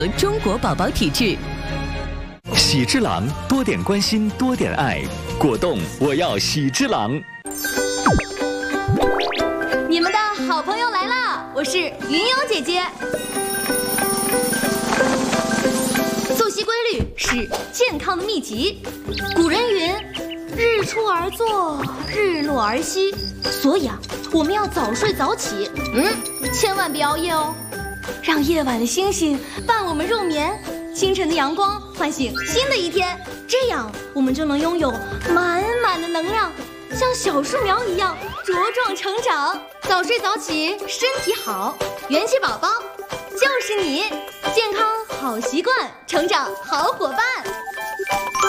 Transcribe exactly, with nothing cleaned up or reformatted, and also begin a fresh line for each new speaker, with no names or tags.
中国宝宝体质。
喜之郎，多点关心，多点爱。果冻，我要喜之郎。
你们的好朋友来啦！我是云游姐姐。作息规律是健康的秘籍。古人云：“日出而作，日落而息。”所以啊，我们要早睡早起，嗯，千万别熬夜哦。让夜晚的星星伴我们入眠，清晨的阳光唤醒新的一天，这样我们就能拥有满满的能量，像小树苗一样茁壮成长。早睡早起，身体好，元气宝宝就是你，健康好习惯，成长好伙伴。